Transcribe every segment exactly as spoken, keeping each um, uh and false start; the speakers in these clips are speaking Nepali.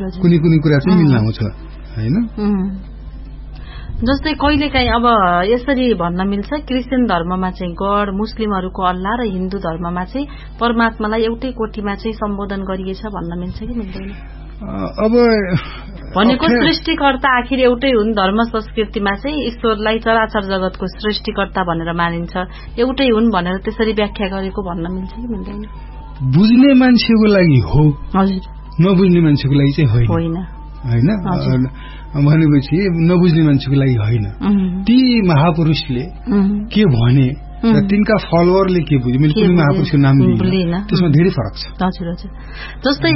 कुनै कुनै कुरा चाहिँ मिल्न आउँछ हैन। जस्तै कहिलेकाहीँ अब यसरी भन्न मिल्छ क्रिस्चियन धर्ममा चाहिँ गड, मुस्लिमहरूको अल्लाह र हिन्दू धर्ममा चाहिँ परमात्मालाई एउटै कोठीमा चाहिँ सम्बोधन गरिएछ भन्न मिल्छ कि मिल्दैन? अब भनेको सृष्टिकर्ता आखिर एउटै हुन्। धर्म संस्कृतिमा चाहिँ ईश्वरलाई चराचर जगतको सृष्टिकर्ता भनेर मानिन्छ, एउटै हुन् भनेर त्यसरी व्याख्या गरेको भन्न मिल्छ कि मिल्दैन? बुझ्ने मान्छेको लागि हो, हजुर, नबुझ्ने मान्छेको लागि चाहिँ होइन हैन। भनेपछि नबुझ्ने मान्छेको लागि होइन। ती महापुरुषले के भने र तिनका फलोअरले के बुझ्यो, मैले कुनै महापुरुषको नाम लिएन, त्यसमा धेरै फरक छ। हजुर हजुर। जस्तै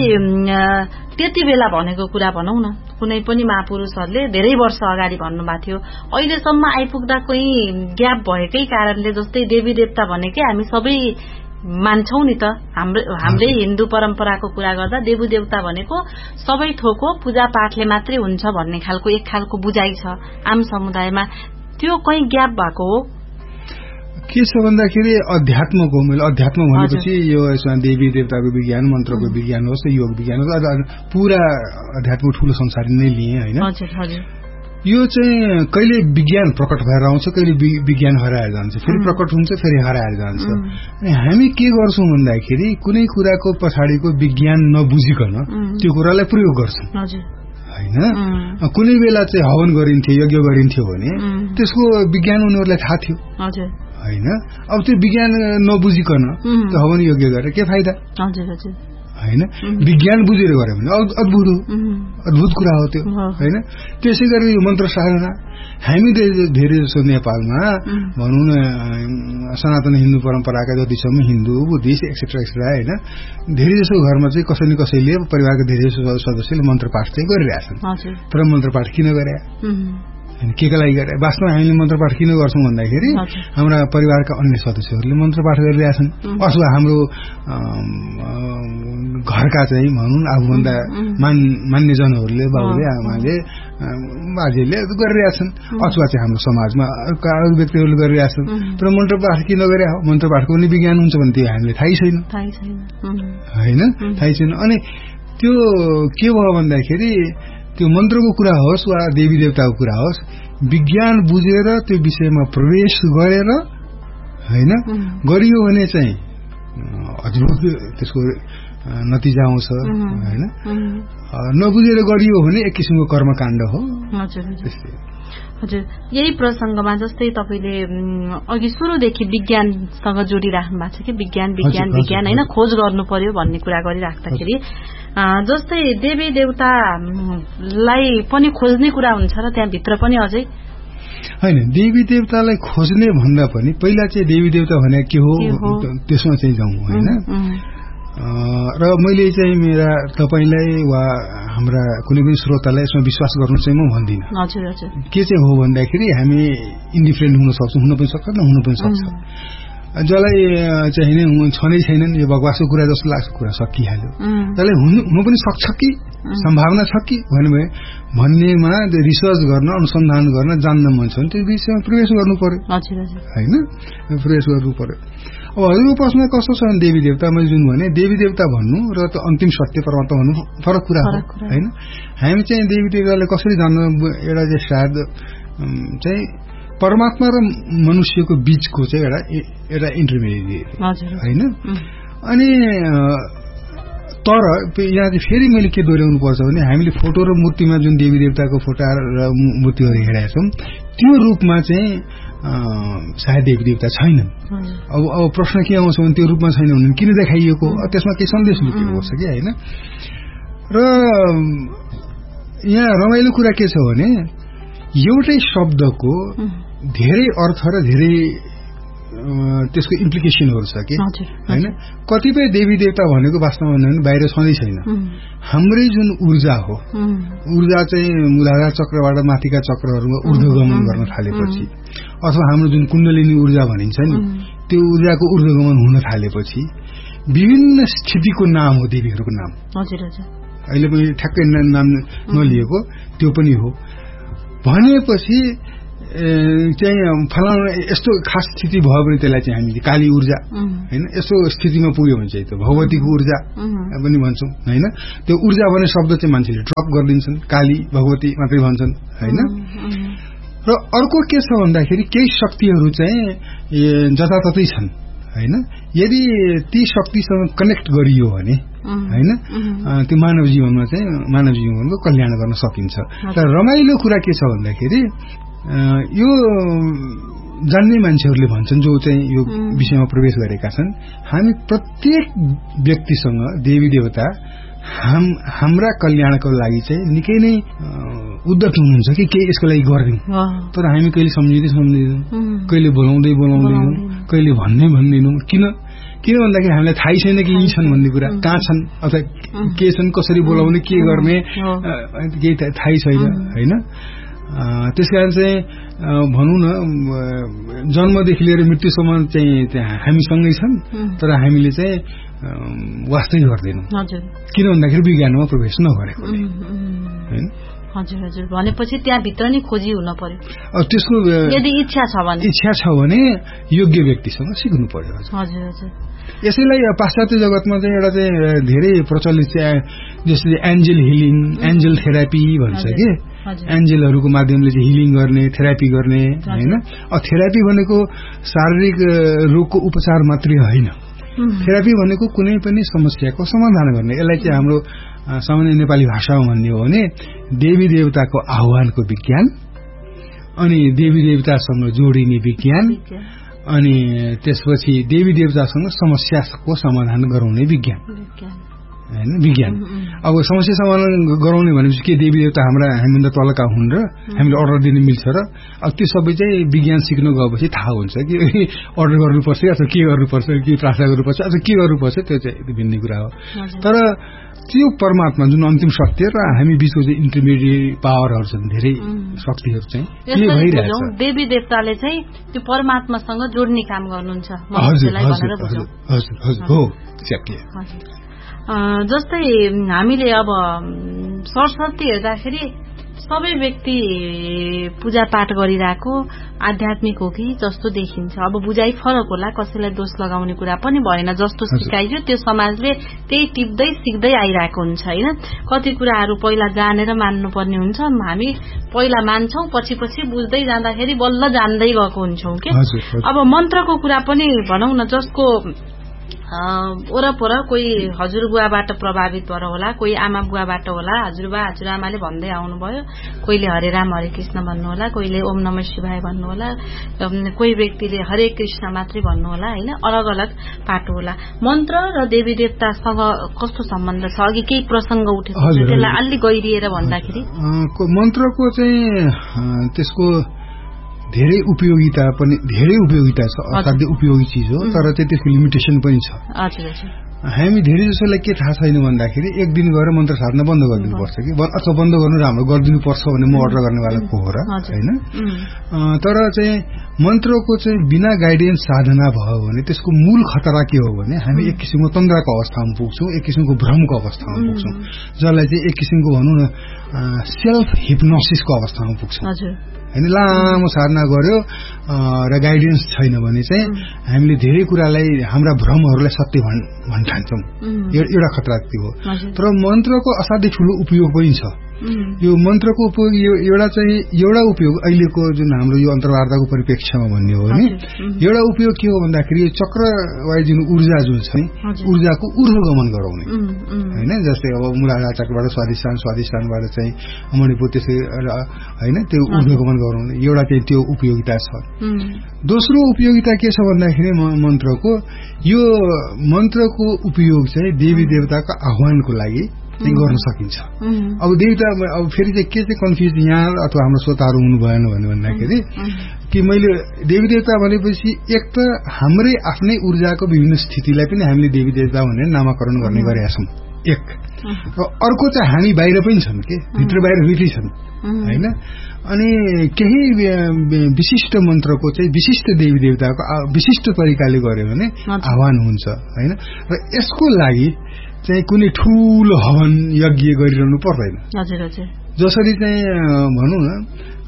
त्यति बेला भनेको कुरा भनौँ न, कुनै पनि महापुरुषहरूले धेरै वर्ष अगाडि भन्नुभएको थियो, अहिलेसम्म आइपुग्दा कोही ग्याप भएकै कारणले, जस्तै देवी देवता भनेकै हामी सबै मान्छौं नि त। हाम्रो हाम्रै हिन्दू परम्पराको कुरा गर्दा देवी देवता भनेको सबै थोकको पूजा पाठले मात्रै हुन्छ भन्ने खालको एक खालको बुझाइ छ आम समुदायमा। त्यो कहीँ ग्याप भएको हो के छ भन्दाखेरि अध्यात्मको, मैले अध्यात्म भनेपछि यो यसमा देवी देवताको विज्ञान, मन्त्रको विज्ञान होस्, योग विज्ञान होस्, पूरा अध्यात्मको ठूलो संसार नै लिए हैन। यो चाहिँ कहिले विज्ञान प्रकट भएर आउँछ, कहिले विज्ञान हराएर जान्छ, फेरि प्रकट हुन्छ, फेरि हराएर जान्छ। अनि हामी के गर्छौं भन्दाखेरि कुनै कुराको पछाडिको विज्ञान नबुझिकन त्यो कुरालाई प्रयोग गर्छौं हैन। कुनै बेला चाहिँ हवन गरिन्थ्यो, यज्ञ गरिन्थ्यो भने त्यसको विज्ञान उनीहरूलाई थाहा थियो हैन। अब त्यो विज्ञान नबुझिकन त्यो हवन यज्ञ गरेर के फाइदा हैन। विज्ञान बुझेर गरे भने अद्भुत हो, अद्भुत कुरा हो त्यो हैन। त्यसै गरी यो मन्त्र साधना हामी धेरै जसो नेपालमा भनौँ न सनातन हिन्दू परम्पराका जति छौँ, हिन्दू, बुद्धिस्ट एक्सेट्रा एक्सेट्रा हैन, धेरै जसो घरमा चाहिँ कसै न कसैले परिवारका धेरै जसो सदस्यले मन्त्र पाठ चाहिँ गरिरहेछन्। तर मन्त्र पाठ किन गरे, के का लागि गरे? वास्तवमा हामीले मन्त्र पाठ किन गर्छौं भन्दाखेरि हाम्रा परिवारका अन्य सदस्यहरूले मन्त्र पाठ गरिरहेछन्, अथवा हाम्रो घरका चाहिँ भनौँ आफूभन्दा मान मान्यजनहरूले, बाबुले, आमाले, बाजेले गरिरहेछन्, अथवा चाहिँ हाम्रो समाजमा अरू व्यक्तिहरूले गरिरहेछन्। तर मन्त्र पाठ किन गरे? मन्त्र पाठको पनि विज्ञान हुन्छ भने त्यो हामीले थाहै छैन हैन, थाहै छैन। अनि त्यो के भयो भन्दाखेरि त्यो मन्त्रको कुरा होस् वा देवी देवताको कुरा होस्, विज्ञान बुझेर त्यो विषयमा प्रवेश गरेर हैन गरियो भने चाहिँ अद्भुत त्यसको नतिजा आउँछ हैन। नबुझेर गरियो भने एक किसिमको कर्मकाण्ड हो। हजुर, यही प्रसंगमा जस्तै तपाईले अघि सुरुदेखि विज्ञानसँग जोडिराख्नु भएको छ कि विज्ञान विज्ञान विज्ञान हैन, खोज गर्नु पर्यो भन्ने कुरा गरिराख्दाखेरि जस्तै देवी देवतालाई पनि खोज्ने कुरा हुन्छ र त्यहाँभित्र पनि अझै हैन। देवी देवतालाई खोज्ने भन्दा पनि पहिला चाहिँ देवी देवता भने के हो त्यसमा चाहिँ जाउँ हैन। र मैले चाहिँ मेरा तपाईलाई वा हाम्रा कुनै पनि श्रोतालाई यसमा विश्वास गर्नु चाहिँ म भन्दिनँ। हजुर हजुर। के चाहिँ हो भन्दाखेरि हामी इन्डिफरेन्ट हुन सक्छौँ, हुन पनि सक्छ, नहुन पनि सक्छ। जसलाई चाहिँ छ नै छैनन्, यो बकवासको कुरा जस्तो लाग्छ, कुरा सकिहाल्यो। जसलाई हुनु हुनु पनि सक्छ कि सम्भावना छ कि भन्ने भन्नेमा रिसर्च गर्न, अनुसन्धान गर्न, जान्न मन छ भने त्यो विषयमा प्रवेश गर्नु पर्यो हैन, प्रवेश गर्नु पर्यो। अब हजुरको प्रश्न कस्तो छ भने देवी देवता मैले जुन भने देवी देवता भन्नु र त्यो अन्तिम सत्य परमात्मा भन्नु फरक कुरा हो हैन। हामी चाहिँ देवी देवतालाई कसरी जान्नु, एउटा चाहिँ सायद चाहिँ परमात्मा र मनुष्यको बीचको चाहिँ एउटा एउटा इन्टरमिडिएट हैन। अनि तर यहाँ चाहिँ फेरि मैले के दोहोऱ्याउनु पर्छ भने हामीले फोटो र मूर्तिमा जुन देवी देवताको फोटो र मूर्तिहरू हेरेका छौँ त्यो रूपमा चाहिँ सायद देवी देवता छैनन्। अब अब प्रश्न के आउँछ भने त्यो रूपमा छैन भने किन देखाइएको, त्यसमा केही सन्देश लुकेको पर्छ कि हैन। र यहाँ रमाइलो कुरा के छ भने एउटै शब्दको धेरै अर्थ र धेरै त्यसको इम्प्लिकेसनहरू छ कि हैन। कतिपय देवी देवता भनेको वास्तवमा भने बाहिर छँदै छैन, हाम्रै जुन ऊर्जा हो, ऊर्जा चाहिँ मूलाधार चक्रबाट माथिका चक्रहरूमा ऊर्ध्वगमन गर्न थालेपछि, अथवा हाम्रो जुन कुण्डलिनी ऊर्जा भनिन्छ नि त्यो ऊर्जाको ऊर्ध्वगमन हुन थालेपछि विभिन्न स्थितिको नाम हो देवीहरूको नाम। हजुर हजुर। अहिले पनि ठ्याक्कै नाम नलिएको त्यो पनि हो। भनेपछि चाहिँ फलाउनु यस्तो खास स्थिति भयो भने त्यसलाई चाहिँ हामीले काली ऊर्जा होइन यस्तो स्थितिमा पुग्यो भने चाहिँ त्यो भगवतीको ऊर्जा पनि भन्छौँ होइन। त्यो ऊर्जा भन्ने शब्द चाहिँ मान्छेले ड्रप गरिदिन्छन्, काली भगवती मात्रै भन्छन् होइन। र अर्को के छ भन्दाखेरि केही शक्तिहरू चाहिँ जताततै छन् होइन। यदि ती शक्तिसँग कनेक्ट गरियो भने होइन त्यो मानव जीवनमा चाहिँ मानव जीवनको कल्याण गर्न सकिन्छ। र रमाइलो कुरा के छ भन्दाखेरि यो जान्ने मान्छेहरूले भन्छन् जो चाहिँ यो विषयमा प्रवेश गरेका छन्, हामी प्रत्येक व्यक्तिसँग देवी देवता हाम हाम्रा कल्याणको लागि चाहिँ निकै नै उद्यत हुनुहुन्छ कि केही यसको लागि गरिदिउँ, तर हामी कहिले सम्झिँदै सम्झिँदैनौँ, कहिले बोलाउँदै बोलाउँदैनौँ, कहिले भन्दै भन्दैनौँ। किन किन भन्दाखेरि हामीलाई थाहै छैन कि यी छन् भन्ने कुरा, कहाँ छन् अथवा के छन्, कसरी बोलाउने, के गर्ने केही थाहै छैन होइन। त्यसकारण चाहिँ भनौँ न जन्मदेखि लिएर मृत्युसम्म चाहिँ हामीसँगै छन्, तर हामीले चाहिँ वास्तै गर्दैनौँ। किन भन्दाखेरि विज्ञानमा प्रवेश नगरेकोले होइन। हजुर हजुर भनेपछि त्यहाँभित्र नै खोजी हुन पर्यो। त्यसको यदि इच्छा छ भने इच्छा छ भने योग्य व्यक्तिसँग सिक्नु पर्यो। हजुर हजुर यसैलाई पाश्चात्य जगतमा चाहिँ एउटा चाहिँ धेरै प्रचलित चाहिँ जस्तै एन्जेल हिलिङ, एन्जेल थेरापी भन्छ कि, एन्जेलहरूको माध्यमले चाहिँ हिलिङ गर्ने, थेरापी गर्ने होइन। थेरापी भनेको शारीरिक रोगको उपचार मात्रै होइन, थेरापी भनेको कुनै पनि समस्याको समाधान गर्ने। यसलाई चाहिँ हाम्रो सामान्य नेपाली भाषामा भन्ने हो भने देवी देवताको आह्वानको विज्ञान, अनि देवी देवतासँग जोडिने विज्ञान, अनि त्यसपछि देवी देवतासँग समस्याको समाधान गराउने विज्ञान होइन। विज्ञान अब समस्या समाधान गराउने भनेपछि के देवी देवता हाम्रा हामीभन्दा तलका हुन् र हामीले अर्डर दिन मिल्छ र अब त्यो सबै चाहिँ विज्ञान सिक्न गएपछि थाहा हुन्छ कि अर्डर गर्नुपर्छ अथवा के गर्नुपर्छ, के प्रार्थना गर्नुपर्छ अथवा के गर्नुपर्छ, त्यो चाहिँ भिन्नै कुरा हो। तर त्यो परमात्मा जुन अन्तिम सत्य र हामी बीचको चाहिँ इन्टरमिडिएट पावरहरू छन्, धेरै शक्तिहरू चाहिँ के भइरहेछ, देवी देवताले चाहिँ त्यो परमात्मासँग जोड्ने काम गर्नुहुन्छ। हजुर हजुर हजुर हो एक्ज्याक्टली। जस्तै हामीले अब सरस्वती हेर्दाखेरि सबै व्यक्ति पूजापाठ गरिरहेको आध्यात्मिक हो कि जस्तो देखिन्छ। अब बुझाइ फरक होला, कसैलाई दोष लगाउने कुरा पनि भएन। जस्तो सिकाइयो त्यो समाजले त्यही टिप्दै सिक्दै आइरहेको हुन्छ होइन। कति कुराहरू पहिला जानेर मान्नुपर्ने हुन्छ, हामी पहिला मान्छौं, पछि पछि बुझ्दै जाँदाखेरि बल्ल जान्दै गएको हुन्छौं कि। अब मन्त्रको कुरा पनि भनौं न, जसको वरपर कोही हजुरबुवाबाट प्रभावित भएर होला, कोही आमा बुवाबाट होला, हजुरबा हजुरआमाले भन्दै आउनुभयो, कोहीले हरे राम हरे कृष्ण भन्नु होला, कोहीले ओम नमः शिवाय भन्नु होला, कोही व्यक्तिले हरे कृष्ण मात्रै भन्नु होला होइन। अलग अलग पाटो होला। मन्त्र र देवी देवतासँग कस्तो सम्बन्ध छ? अघि केही प्रसंग उठेको छ, त्यसलाई अलि गहिरिएर भन्दाखेरि मन्त्रको चाहिँ त्यसको धेरै उपयोगिता पनि धेरै उपयोगिता छ, असाध्यै उपयोगी चिज हो, तर चाहिँ त्यसको लिमिटेसन पनि छ। हामी धेरै जसोलाई के थाहा छैन भन्दाखेरि एक दिन गएर मन्त्र साधना बन्द गरिदिनुपर्छ कि अथवा बन्द गर्नु राम्रो गरिदिनुपर्छ भने म अर्डर गर्नेवाला को हो र होइन। तर चाहिँ मन्त्रको चाहिँ बिना गाइडेन्स साधना भयो भने त्यसको मूल खतरा के हो भने हामी एक किसिमको तन्द्राको अवस्थामा पुग्छौँ, एक किसिमको भ्रमको अवस्थामा पुग्छौँ, जसलाई चाहिँ एक किसिमको भनौँ न सेल्फ हिप्नोसिसको अवस्थामा पुग्छौँ होइन। लामो साधना गर्यो र गाइडेन्स छैन भने चाहिँ हामीले धेरै कुरालाई हाम्रा भ्रमहरूलाई सत्य भन्ठान्छौँ, एउटा खतरा त्यो हो। तर मन्त्रको असाध्यै ठूलो उपयोग पनि छ। यो मन्त्रको उपयोग एउटा चाहिँ एउटा उपयोग अहिलेको जुन हाम्रो यो अन्तर्वार्ताको परिप्रेक्ष्यमा भन्ने हो भने एउटा उपयोग के हो भन्दाखेरि यो चक्रवाई जुन ऊर्जा जुन छ ऊर्जाको ऊर्ध्वगमन गराउने होइन। जस्तै अब मूलाधार चक्रबाट स्वाधिष्ठान, स्वाधिष्ठानबाट चाहिँ मणिपुर, त्यसै होइन त्यो ऊर्ध्वगमन गराउने एउटा चाहिँ त्यो उपयोगिता छ। दोस्रो उपयोगिता के छ भन्दाखेरि मन्त्रको यो मन्त्रको उपयोग चाहिँ देवी देवताको आह्वानको लागि गर्न सकिन्छ। अब देवता अब फेरि चाहिँ के चाहिँ कन्फ्युज यहाँ अथवा हाम्रो श्रोताहरू हुनु भएन भने भन्दाखेरि कि मैले देवी देवता भनेपछि एक त हाम्रै आफ्नै ऊर्जाको विभिन्न स्थितिलाई पनि हामीले देवी देवता भनेर नामाकरण गर्ने गरेका छौँ एक, र अर्को चाहिँ हामी बाहिर पनि छन् के, भित्र बाहिर दुइटै छन् होइन। अनि केही विशिष्ट मन्त्रको चाहिँ विशिष्ट देवी देवताको विशिष्ट तरिकाले गर्यो भने आह्वान हुन्छ होइन। र यसको लागि चाहिँ कुनै ठूलो हवन यज्ञ गरिरहनु पर्दैन। जसरी चाहिँ भनौँ न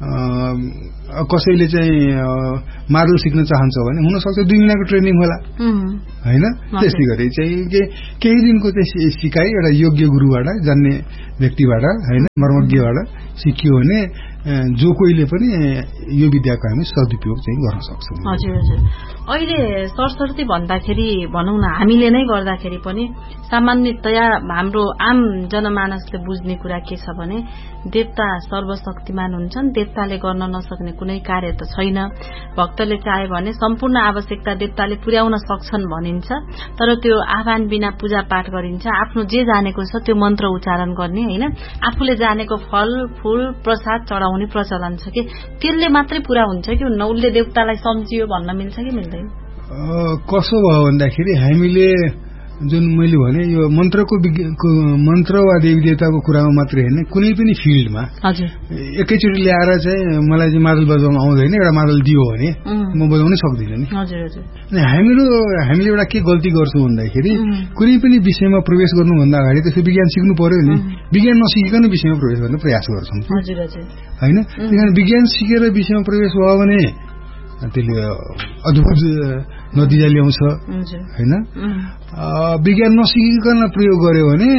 कसैले चाहिँ मादल सिक्न चाहन्छ भने हुन सक्छ दुई महिनाको ट्रेनिङ होला हैन त्यसै गरी चाहिँ केही दिनको चाहिँ सिकाइ एउटा योग्य गुरुबाट जान्ने व्यक्तिबाट हैन मर्मज्ञबाट सिकियो भने जो कोहीले पनि यो विद्याको हामी सदुपयोग चाहिँ गर्न सक्छौँ। हजुर हजुर अहिले सरसर्ती भन्दाखेरि भनौँ न हामीले नै गर्दाखेरि पनि सामान्यतया हाम्रो आम जनमानसले बुझ्ने कुरा के छ भने देवता सर्वशक्तिमान हुन्छन्, देवताले गर्न नसक्ने कुनै कार्य त छैन, भक्तले चाहे भने सम्पूर्ण आवश्यकता देवताले पुर्याउन सक्छन् भनिन्छ, तर त्यो आह्वान बिना पूजा पाठ गरिन्छ, आफ्नो जे जानेको छ त्यो मन्त्र उच्चारण गर्ने हैन, आफूले जानेको फल फूल प्रसाद चढाउने प्रचलन छ कि त्यसले मात्रै पूरा हुन्छ कि हुन्न, उसले देवतालाई सम्झियो भन्न मिल्छ कि मिल्दैन? कसो भयो भन्दाखेरि हामीले जुन मैले भने यो मन्त्रको मन्त्र वा देवी देवताको कुरामा मात्रै होइन कुनै पनि फिल्डमा एकैचोटि ल्याएर चाहिँ मलाई चाहिँ मादल बजाउन आउँदैन एउटा मादल दियो भने म बजाउनै सक्दिनँ नि। अनि हामीहरू हामीले एउटा के गल्ती गर्छौँ भन्दाखेरि कुनै पनि विषयमा प्रवेश गर्नुभन्दा अगाडि त्यसको विज्ञान सिक्नु पर्यो नि, विज्ञान नसिकिकन विषयमा प्रवेश गर्न प्रयास गर्छौँ होइन। त्यही विज्ञान सिकेर विषयमा प्रवेश भयो भने त्यसले अद्भुत नतिजा ल्याउँछ होइन। विज्ञान नसिकिकन प्रयोग गर्यो भने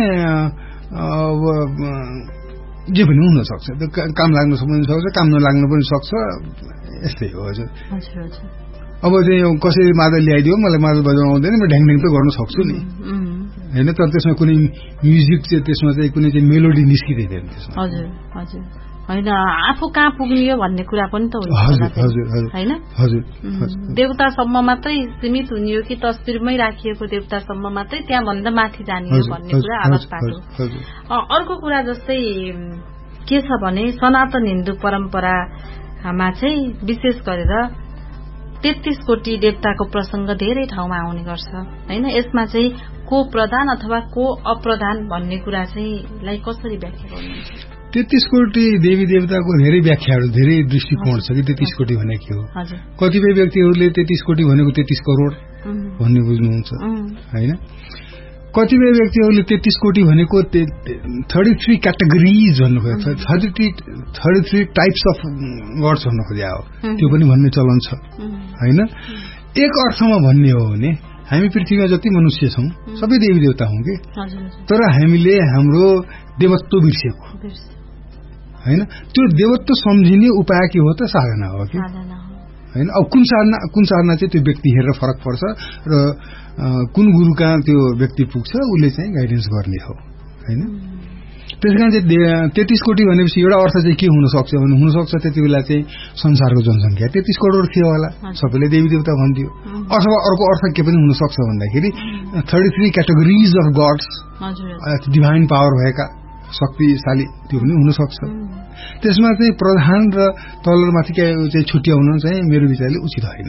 जे पनि हुन सक्छ, त्यो काम लाग्न पनि सक्छ, काम नलाग्न पनि सक्छ, यस्तै हो। हजुर अब चाहिँ कसैले मादल ल्याइदियो मलाई मादल बजाउन आउँदैन म ढ्याङ ढ्याङ त गर्न सक्छु नि होइन, तर त्यसमा कुनै म्युजिक चाहिँ त्यसमा चाहिँ कुनै चाहिँ मेलोडी निस्किँदैन त्यसमा। हजुर हजुर होइन आफू कहाँ पुग्नियो भन्ने कुरा पनि त हुन्छ होइन। देवतासम्म मात्रै सीमित हुनियो कि तस्बिरमै राखिएको देवतासम्म मात्रै त्यहाँभन्दा माथि जानियो भन्ने कुरा आवाज पाएको। अर्को कुरा जस्तै के छ भने सनातन हिन्दू परम्परामा चाहिँ विशेष गरेर तेत्तीस कोटी देवताको प्रसंग धेरै ठाउँमा आउने गर्छ होइन। यसमा चाहिँ को प्रधान अथवा को अप्रधान भन्ने कुरा चाहिँ लाई कसरी व्याख्या गर्नुहुन्छ? तेत्तीस कोटी देवी देवताको धेरै व्याख्याहरू धेरै दृष्टिकोण छ कि तेत्तीस कोटी भने के हो। कतिपय व्यक्तिहरूले तेत्तीस कोटी भनेको तेत्तीस करोड़ भन्ने बुझ्नुहुन्छ होइन। कतिपय व्यक्तिहरूले तेत्तीस कोटी भनेको थर्टी थ्री क्याटेगोरिज भन्नुभयो, thirty three thirty three types of gods भन्न खोज्या हो, त्यो पनि भन्ने चलन छ होइन। एक अर्थमा भन्ने हो भने हामी पृथ्वीमा जति मनुष्य छौं सबै देवी देवता हौं कि, तर हामीले हाम्रो देवत्व बिर्सेको होइन। त्यो देवत्व सम्झिने उपाय के हो त? साधना हो कि होइन। अब कुन साधना कुन साधना चाहिँ त्यो व्यक्ति हेरेर फरक पर्छ र कुन गुरु कहाँ त्यो व्यक्ति पुग्छ उसले चाहिँ गाइडेन्स गर्ने हो होइन। त्यसकारण चाहिँ तेत्तीस कोटी भनेपछि एउटा अर्थ चाहिँ के हुन सक्छ भने हुन सक्छ त्यति बेला चाहिँ संसारको जनसंख्या तेत्तीस करोड़ थियो होला, सबैले देवी देवता भन्थ्यो। अथवा अर्को अर्थ के पनि हुन सक्छ भन्दाखेरि thirty three categories of gods, divine power भएका शक्तिशाली, त्यो पनि हुन सक्छ। त्यसमा चाहिँ प्रधान र तलमाथि चाहिँ छुट्याउन चाहिँ मेरो विचारले उचित होइन।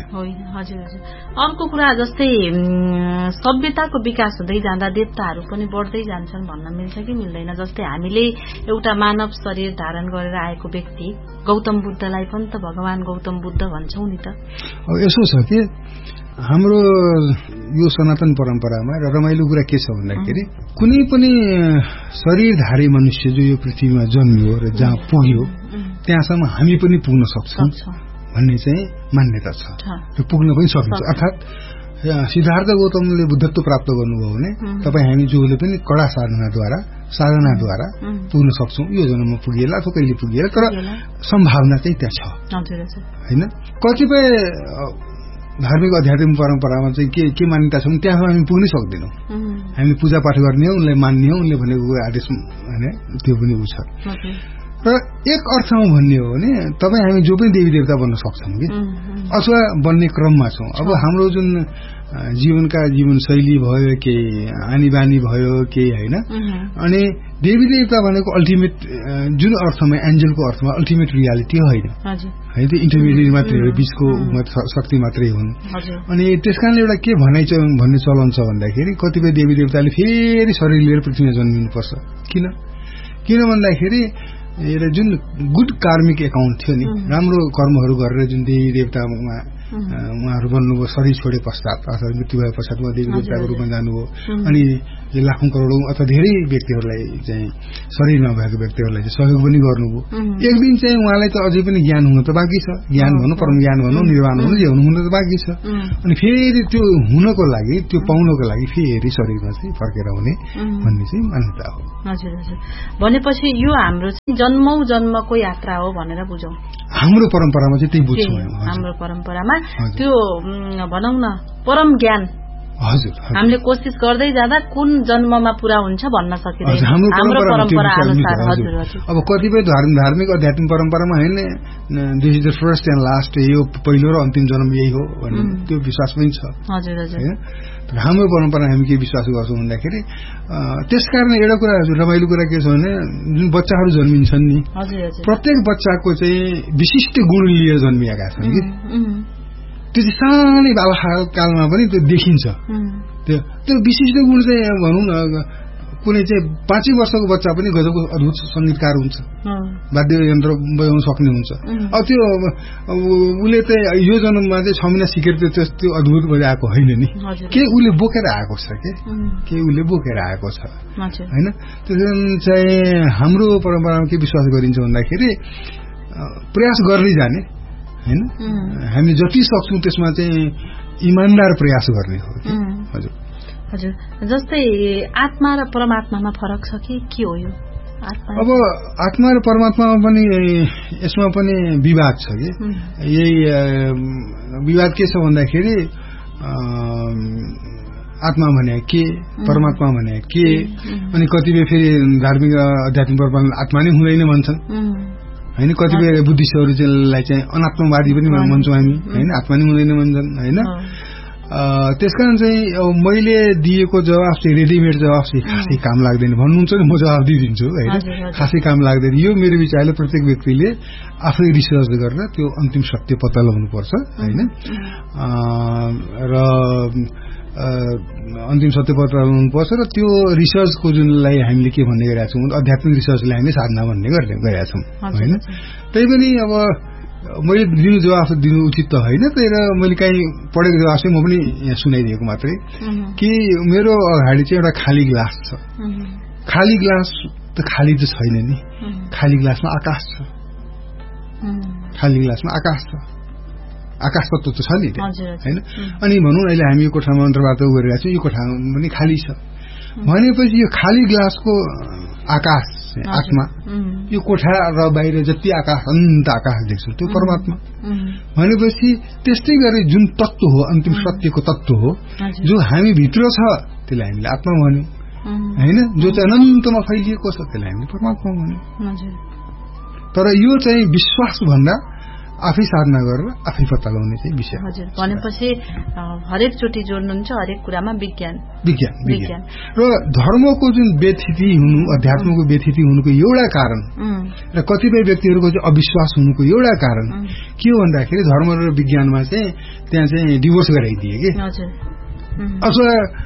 अर्को कुरा जस्तै सभ्यताको विकास हुँदै जाँदा देवताहरू पनि बढ्दै जान्छन् भन्न मिल्छ कि मिल्दैन? जस्तै हामीले एउटा मानव शरीर धारण गरेर आएको व्यक्ति गौतम बुद्धलाई पनि त भगवान गौतम बुद्ध भन्छौं नि त। यसो छ कि हाम्रो यो सनातन परम्परामा र रमाइलो कुरा के छ भन्दाखेरि कुनै पनि शरीरधारी मनुष्य जो यो पृथ्वीमा जन्मियो र जहाँ पुग्यो त्यहाँसम्म हामी पनि पुग्न सक्छौं भन्ने चाहिँ मान्यता छ र पुग्न पनि सकिन्छ। अर्थात सिद्धार्थ गौतमले बुद्धत्व प्राप्त गर्नुभयो भने तपाईँ हामी जोले पनि कडा साधनाद्वारा साधनाद्वारा पुग्न सक्छौं। यो जन्ममा पुगिएला अथवा कहिले पुगिएला, तर सम्भावना चाहिँ त्यहाँ छ होइन। कतिपय धार्मिक आध्यात्मिक परम्परामा चाहिँ के के मान्यता छ त्यहाँ हामी पुग्नै सक्दैनौँ। हामी पूजा पाठ गर्ने हो, उनलाई मान्ने हो, उनले भनेको आदेश होइन, त्यो पनि उ छ। र एक अर्थमा भन्ने हो भने तपाईँ हामी जो पनि देवी देवता बन्न सक्छौँ कि अथवा बन्ने क्रममा छौँ। अब हाम्रो जुन जीवनका जीवनशैली भयो, केही आनी बानी भयो केही होइन, अनि देवी देवता भनेको अल्टिमेट जुन अर्थमा एन्जलको अर्थमा अल्टिमेट रियालिटी होइन है, त्यो इन्टरमिडिएट मात्रै हो, बीचको शक्ति मात्रै हुन्। अनि त्यसकारणले एउटा के भनाइ भन्ने चलन छ भन्दाखेरि कतिपय देवी देवताले फेरि शरीर लिएर पृथ्वीमा जन्मिनुपर्छ। किन किन भन्दाखेरि जुन गुड कार्मिक एकाउन्ट थियो नि, राम्रो कर्महरू गरेर जुन देवी देवतामा उहाँहरू बन्नुभयो शरीर छोडे पश्चात अथवा मृत्यु भए पश्चात उहाँ देवी देवताको रूपमा जानुभयो अनि लाखौं करोडौं अथवा धेरै व्यक्तिहरूलाई चाहिँ शरीर नभएको व्यक्तिहरूलाई चाहिँ सहयोग पनि गर्नुभयो एक दिन चाहिँ उहाँलाई त अझै पनि ज्ञान हुन त बाँकी छ ज्ञान भनौँ परम ज्ञान भनौँ निर्वाण भनौँ जे हुनु हुन त बाँकी छ अनि फेरि त्यो हुनको लागि त्यो पाउनको लागि फेरि शरीरमा चाहिँ फर्केर आउने भन्ने चाहिँ मान्यता हो। हजुर हजुर भनेपछि यो हाम्रो चाहिँ जन्मौ जन्मको यात्रा हो भनेर बुझौँ। हाम्रो परम्परामा चाहिँ त्यही बुझ्छौँ हाम्रो परम्परामा त्यो भनौँ न परम ज्ञान हजुर हामीले कोसिस गर्दै जाँदा कुन जन्ममा पूरा हुन्छ भन्न सकिँदैन हाम्रो परम्परा अनुसार। हजुर हजुर अब कतिपय धार्मिक आध्यात्मिक परम्परामा हैन this is the first and last यो पहिलो र अन्तिम जन्म यही हो भन्ने त्यो विश्वास पनि छ। हजुर हजुर तर हाम्रो परम्परा हामी के विश्वास गर्छौँ भन्दाखेरि त्यसकारण एउटा कुरा रमाइलो कुरा के छ भने जुन बच्चाहरू जन्मिन्छन् नि प्रत्येक बच्चाको चाहिँ विशिष्ट गुण लिएर जन्मिएका छन् कि त्यो चाहिँ सानै बालकालमा पनि त्यो देखिन्छ। त्यो त्यो विशिष्ट गुण चाहिँ भनौँ न कुनै चाहिँ पाँचै वर्षको बच्चा पनि गजबको अद्भुत संगीतकार हुन्छ वाद्य यन्त्र बजाउन सक्ने हुन्छ। अब त्यो उसले चाहिँ यो जन्ममा चाहिँ छ महिना सिकेर त्यो त्यो अद्भुत बजाएको होइन नि के उसले बोकेर आएको छ के के उसले बोकेर आएको छ होइन। त्यसो चाहिँ हाम्रो परम्परामा के विश्वास गरिन्छ भन्दाखेरि प्रयास गर्दै जाने हैन हामी जति सक्छौँ त्यसमा चाहिँ इमानदार प्रयास गर्ने हो। हजुर हजुर जस्तै आत्मा र परमात्मामा फरक छ कि के हो यो आत्मा? अब आत्मा र परमात्मामा पनि यसमा पनि विवाद छ कि यही विवाद के छ भन्दाखेरि आत्मा भने के परमात्मा भने के अनि कतिपय फेरि धार्मिक आध्यात्मिक परम्परामा आत्मा नै हुँदैन भन्छन् हैन कतिपय बुद्धिस्टहरू चाहिँ अनात्मवादी पनि भन्छौँ हामी हैन आत्मा नै हुँदैन भन्छन् हैन। त्यसकारण चाहिँ मैले दिएको जवाफ चाहिँ रेडिमेड जवाफ चाहिँ खासै काम लाग्दैन भन्नुहुन्छ नि म जवाफ दिइदिन्छु होइन खासै काम लाग्दैन। यो मेरो विचारले प्रत्येक व्यक्तिले आफै रिसर्च गरेर त्यो अन्तिम सत्य पत्ता लगाउनुपर्छ होइन र अन्तिम सत्य पत्ता लगाउनुपर्छ र त्यो रिसर्चको जुनलाई हामीले के भन्ने गरेका छौँ आध्यात्मिक रिसर्चलाई हामीले साधना भन्ने गरेका छौँ होइन। त्यही पनि अब मैले दिनु जवाफ दिनु उचित त होइन तर मैले काहीँ पढेको जवाफ चाहिँ म पनि यहाँ सुनाइदिएको मात्रै कि मेरो अगाडि चाहिँ एउटा खाली ग्लास छ खाली ग्लास त खाली त छैन नि खाली ग्लासमा आकाश छ खाली ग्लासमा आकाश छ आकाश तत्व त छ नि होइन। अनि भनौँ अहिले हामी यो कोठामा अन्तर्वार्ता गरिरहेको छौँ यो कोठा पनि खाली छ भनेपछि यो खाली ग्लासको आकाश आत्मा यो कोठा र बाहिर जति आकाश अनन्त आकाश देख्छौँ त्यो परमात्मा भनेपछि त्यस्तै गरी जुन तत्व हो अन्तिम सत्यको तत्व हो जो हामी भित्र छ त्यसलाई हामीले आत्मा भन्यौँ होइन जो चाहिँ अनन्तमा फैलिएको छ त्यसलाई हामीले परमात्मा भन्यौँ। तर यो चाहिँ विश्वास भन्दा आफै साधना गरेर आफै पत्ता लगाउने चाहिँ विषय। हजुर भनेपछि हरेक चोटि जोड्नुहुन्छ हरेक कुरामा विज्ञान विज्ञान विज्ञान र धर्मको जुन व्यथिति हुनु अध्यात्मको व्यथिति हुनुको एउटा कारण र कतिपय व्यक्तिहरूको चाहिँ अविश्वास हुनुको एउटा कारण के हो भन्दाखेरि धर्म र विज्ञानमा चाहिँ त्यहाँ चाहिँ डिभोर्स गराइदिए कि अथवा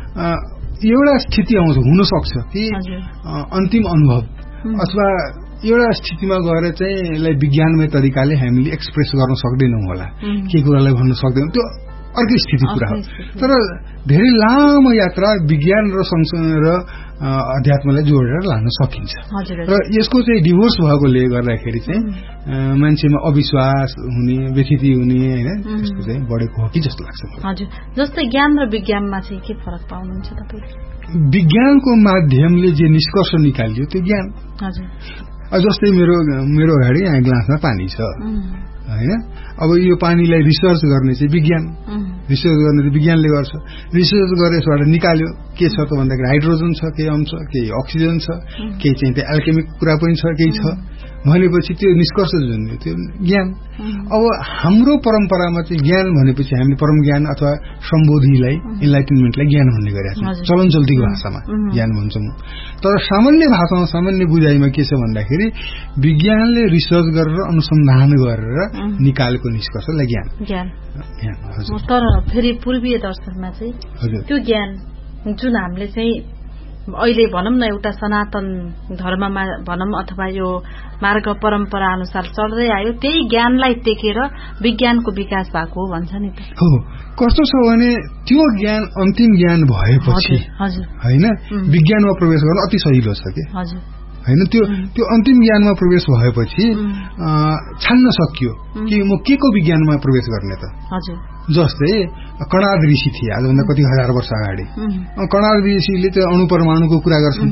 एउटा स्थिति आउँछ हुन सक्छ कि अन्तिम अनुभव अथवा एउटा स्थितिमा गएर चाहिँ यसलाई विज्ञानमय तरिकाले हामीले एक्सप्रेस गर्न सक्दैनौँ होला के कुरालाई भन्न सक्दैनौँ त्यो अर्कै स्थिति कुरा हो। तर धेरै लामो यात्रा विज्ञान र र अध्यात्मलाई जोडेर लान सकिन्छ र यसको चाहिँ डिभोर्स भएकोले गर्दाखेरि चाहिँ मान्छेमा अविश्वास हुने व्यथिति हुने होइन त्यसको चाहिँ बढेको हो कि जस्तो लाग्छ। हजुर जस्तै ज्ञान र विज्ञानमा चाहिँ के फरक पाउनुहुन्छ तपाईँ? विज्ञानको माध्यमले जे निष्कर्ष निकालियो त्यो ज्ञान। हजुर जस्तै मेरो मेरो अगाडि यहाँ ग्लासमा पानी छ होइन अब यो पानीलाई रिसर्च गर्ने चाहिँ विज्ञान रिसर्च गर्ने चाहिँ विज्ञानले गर्छ रिसर्च गरेर यसबाट निकाल्यो के छ त भन्दाखेरि हाइड्रोजन छ केही अंश केही अक्सिजन छ केही चाहिँ त्यो एल्केमिक कुरा पनि छ केही छ भनेपछि त्यो निष्कर्ष जुन त्यो ज्ञान। अब हाम्रो परम्परामा चाहिँ ज्ञान भनेपछि हामीले परम ज्ञान अथवा सम्बोधिलाई इन्लाइटनमेन्टलाई ज्ञान भन्ने गरेका छौँ चलन चल्तीको भाषामा ज्ञान भन्छौँ। तर सामान्य भाषामा सामान्य बुझाइमा के छ भन्दाखेरि विज्ञानले रिसर्च गरेर अनुसन्धान गरेर निकालेको निष्कर्षलाई ज्ञान ज्ञान तर फेरि पूर्वीय दर्शनमा चाहिँ त्यो ज्ञान जुन हामीले चाहिँ अहिले भनौं न एउटा सनातन धर्ममा भनौं अथवा यो मार्ग परम्परा अनुसार चल्दै आयो, त्यही ज्ञानलाई टेकेर विज्ञानको विकास भएको हो भन्छ नि त। हो, कस्तो छ भने त्यो ज्ञान अन्तिम ज्ञान भएपछि हैन विज्ञानमा प्रवेश गर्न अति सजिलो छ के हजुर हैन। त्यो त्यो अन्तिम ज्ञानमा प्रवेश भएपछि छान्न सकियो कि म के को विज्ञानमा प्रवेश गर्ने त। हजुर जस्तै कणाद ऋषि थिए आजभन्दा कति हजार वर्ष अगाडि। कणाद ऋषिले त्यो अणु परमाणुको कुरा गर्छन्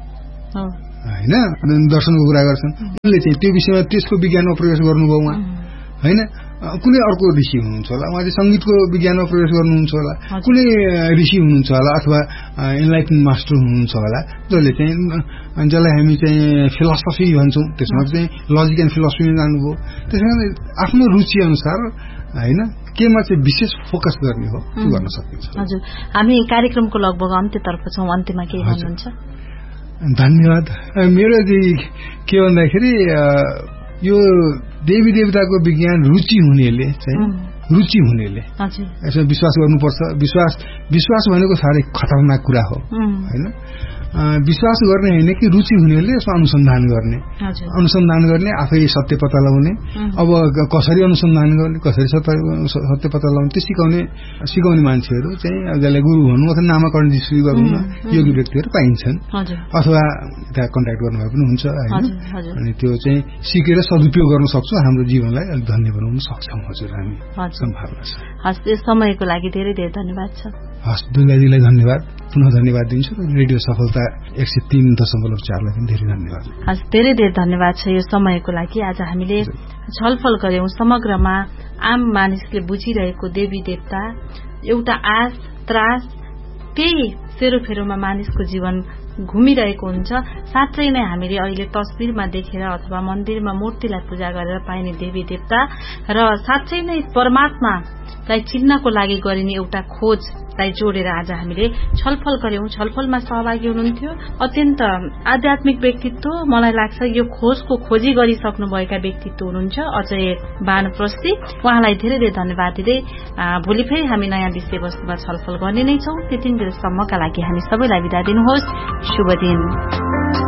हैन, दर्शनको कुरा गर्छन्। उनले चाहिँ त्यो विषयमा त्यसको विज्ञानमा प्रवेश गर्नुभयो उहाँ हैन। कुनै अर्को ऋषि हुनुहुन्छ होला, उहाँ चाहिँ संगीतको विज्ञानमा प्रवेश गर्नुहुन्छ होला, कुनै ऋषि हुनुहुन्छ होला अथवा इन्लाइटन मास्टर हुनुहुन्छ होला जसले चाहिँ जसलाई हामी चाहिँ फिलोसफी भन्छौँ, त्यसमा चाहिँ लजिक एन्ड फिलोसफीमा जानुभयो। त्यसैले आफ्नो रुचि अनुसार हैन केमा चाहिँ विशेष फोकस गर्ने हो त्यो गर्न सकिन्छ। हजुर, हामी कार्यक्रमको लगभग अन्त्यतर्फ छौँ, अन्त्यमा के भन्नुहुन्छ? धन्यवाद। मेरो चाहिँ के भन्दाखेरि यो देवी देवताको विज्ञान रुचि हुनेले चाहिँ रुचि हुनेले यसमा विश्वास गर्नुपर्छ। विश्वास विश्वास भनेको साह्रै खतरनाक कुरा हो हैन। विश्वास गर्ने होइन कि रुचि हुनेले यसमा अनुसन्धान गर्ने अनुसन्धान गर्ने आफै सत्य पत्ता लगाउने। अब कसरी अनुसन्धान गर्ने, कसरी सत्य सत्य पत्ता लगाउने त्यो सिकाउने सिकाउने मान्छेहरू चाहिँ जसलाई गुरु भनौँ अथवा नामाकरण जसरी गरौँ न योगी व्यक्तिहरू पाइन्छन् अथवा त्यहाँ कन्ट्याक्ट गर्नुभए पनि हुन्छ हैन। अनि त्यो चाहिँ सिकेर सदुपयोग गर्न सक्छौँ, हाम्रो जीवनलाई अलिक धन्य बनाउन सक्छौँ। हजुर, हामी सम्भावना छ। हस्, यस समयको लागि धेरै धेरै धन्यवाद छ। हस्, दुर्गाजीलाई धन्यवाद, पुनः धन्यवाद दिन्छु। रेडियो सफलता एक सय तीन दशमलव चारलाई पनि धेरै धन्यवाद। हस्, धेरै धेरै धन्यवाद छ यो समयको लागि। आज हामीले छलफल गर्यौं समग्रमा आम मानिसले बुझिरहेको देवी देवता, एउटा आश त्रास, त्यही सेरोफेरोमा मानिसको जीवन घुमिरहेको हुन्छ। साँच्चै नै हामीले अहिले तस्बिरमा देखेर अथवा मन्दिरमा मूर्तिलाई पूजा गरेर पाइने देवी देवता र साँच्चै नै परमात्मालाई चिन्नको लागि गरिने एउटा खोजलाई जोडेर आज हामीले छलफल गर्यौं। छलफलमा सहभागी हुनुहुन्थ्यो अत्यन्त आध्यात्मिक व्यक्तित्व, मलाई लाग्छ यो खोजको खोजी गरिसक्नुभएका व्यक्तित्व हुनुहुन्छ अजय बानप्रस्ती। उहाँलाई धेरै धेरै धन्यवाद दिँदै भोलि फेरि हामी नयाँ विषयवस्तुमा छलफल गर्ने नै छौं। त्यति बेलासम्मका लागि हामी सबैलाई बिदा दिनुहोस्। शुभ दिन।